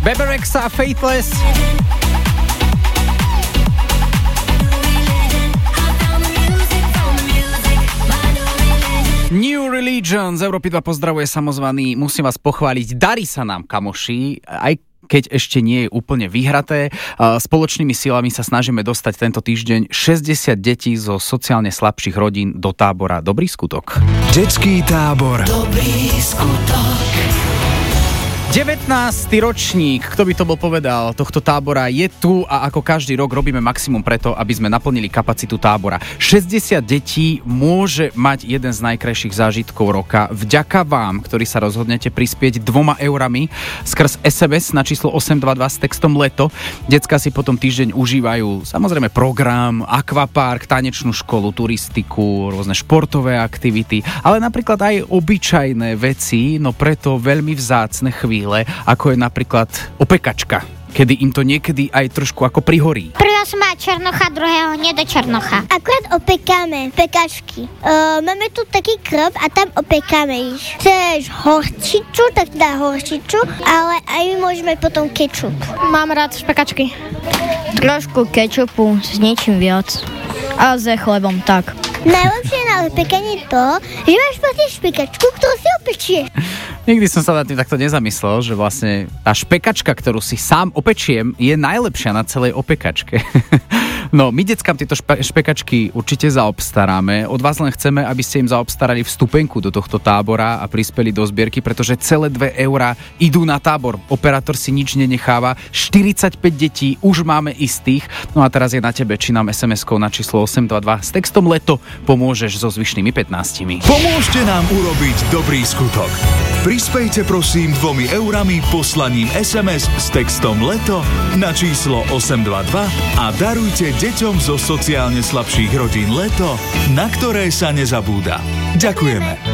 Bebe Rexha a Faithless. New Religion z Európy 2 pozdravuje samozvaný. Musím vás pochváliť, darí sa nám, kamoši, aj keď ešte nie je úplne vyhraté. Spoločnými silami sa snažíme dostať tento týždeň 60 detí zo sociálne slabších rodín do tábora Dobrý skutok. Detský tábor Dobrý skutok. 19. ročník, kto by to bol povedal, tohto tábora je tu a ako každý rok robíme maximum preto, aby sme naplnili kapacitu tábora. 60 detí môže mať jeden z najkrajších zážitkov roka. Vďaka vám, ktorí sa rozhodnete prispieť 2 eurami skrz SMS na číslo 822 s textom Leto. Decká si potom týždeň užívajú samozrejme program, akvapark, tanečnú školu, turistiku, rôzne športové aktivity, ale napríklad aj obyčajné veci, no preto veľmi vzácne chvíle, ako je napríklad opekačka, kedy im to niekedy aj trošku ako prihorí. Prvého som mala černocha, druhého nie do černocha. Akurát opekáme pekačky. Máme tu taký krb a tam opekáme ich. Chceš horčiču, tak dá horčiču, ale aj my môžeme potom kečup. Mám rád špekačky. Trošku kečupu, s ničím viac. A s chlebom, tak. Najlepšie je na opekaní to, že máš potom špekačku, ktorú si opečieš. Nikdy som sa nad tým takto nezamyslel, že vlastne tá špekačka, ktorú si sám opečiem, je najlepšia na celej opekačke. No, my deckám tieto špekačky určite zaobstaráme. Od vás len chceme, aby ste im zaobstarali vstupenku do tohto tábora a prispeli do zbierky, pretože celé 2 eurá idú na tábor. Operátor si nič nenecháva. 45 detí už máme istých. No a teraz je na tebe, či nám SMS-kou na číslo 822 s textom Leto pomôžeš so zvyšnými 15. Pomôžte nám urobiť dobrý skutok. Prispejte prosím 2 eurami poslaním SMS s textom Leto na číslo 822 a darujte deťom zo sociálne slabších rodín Leto, na ktoré sa nezabúda. Ďakujeme.